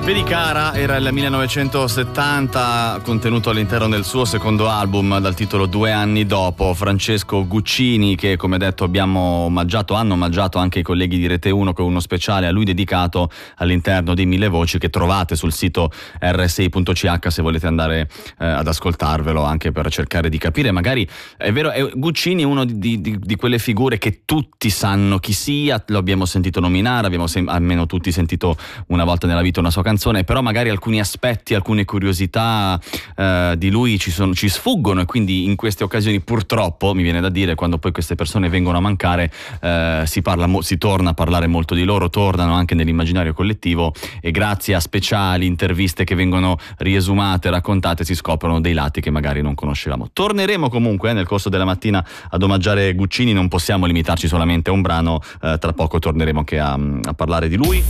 Vedi cara era il 1970, contenuto all'interno del suo secondo album dal titolo 2 anni dopo. Francesco Guccini, che come detto hanno omaggiato anche i colleghi di Rete 1 con uno speciale a lui dedicato all'interno di Mille Voci, che trovate sul sito rsi.ch se volete andare ad ascoltarvelo, anche per cercare di capire. Magari è vero, Guccini è uno di quelle figure che tutti sanno chi sia, lo abbiamo sentito nominare, abbiamo almeno tutti sentito una volta nella vita una sua canzone, però magari alcuni aspetti, alcune curiosità di lui ci sfuggono, e quindi in queste occasioni purtroppo mi viene da dire, quando poi queste persone vengono a mancare, si torna a parlare molto di loro, tornano anche nell'immaginario collettivo, e grazie a speciali interviste che vengono riesumate, raccontate, si scoprono dei lati che magari non conoscevamo. Torneremo comunque nel corso della mattina ad omaggiare Guccini, non possiamo limitarci solamente a un brano, tra poco torneremo anche a parlare di lui.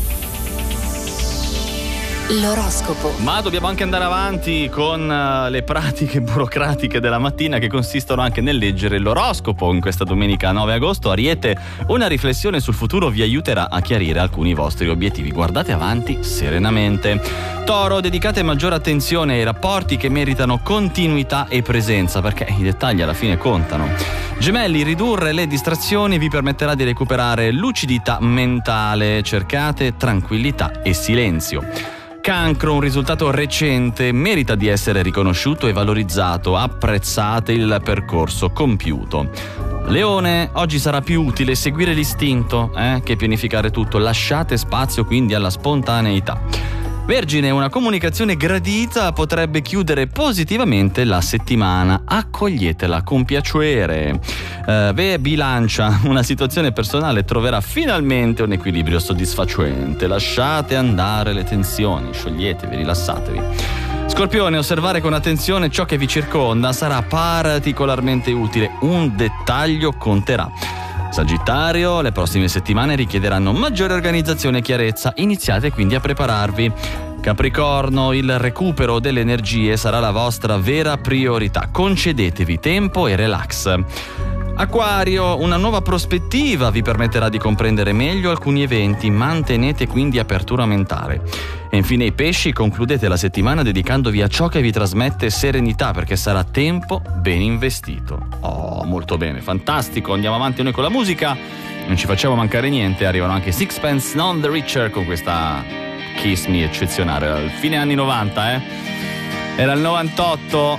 L'oroscopo. Ma dobbiamo anche andare avanti con le pratiche burocratiche della mattina, che consistono anche nel leggere l'oroscopo. In questa domenica 9 agosto, Ariete, una riflessione sul futuro vi aiuterà a chiarire alcuni vostri obiettivi. Guardate avanti serenamente. Toro, dedicate maggiore attenzione ai rapporti che meritano continuità e presenza, perché i dettagli alla fine contano. Gemelli, ridurre le distrazioni vi permetterà di recuperare lucidità mentale. Cercate tranquillità e silenzio. Cancro, un risultato recente merita di essere riconosciuto e valorizzato. Apprezzate il percorso compiuto. Leone, oggi sarà più utile seguire l'istinto che pianificare tutto. Lasciate spazio quindi alla spontaneità. Vergine, una comunicazione gradita potrebbe chiudere positivamente la settimana. Accoglietela con piacere. Bilancia, una situazione personale troverà finalmente un equilibrio soddisfacente. Lasciate andare le tensioni, scioglietevi, rilassatevi. Scorpione, osservare con attenzione ciò che vi circonda sarà particolarmente utile. Un dettaglio conterà. Sagittario, le prossime settimane richiederanno maggiore organizzazione e chiarezza. Iniziate quindi a prepararvi. Capricorno, il recupero delle energie sarà la vostra vera priorità. Concedetevi tempo e relax. Acquario, una nuova prospettiva vi permetterà di comprendere meglio alcuni eventi. Mantenete quindi apertura mentale. E infine i pesci, concludete la settimana dedicandovi a ciò che vi trasmette serenità, perché sarà tempo ben investito. Oh, molto bene, fantastico. Andiamo avanti noi con la musica, non ci facciamo mancare niente. Arrivano anche Sixpence None the Richer con questa Kiss Me eccezionale. Al fine anni 90, era il 98.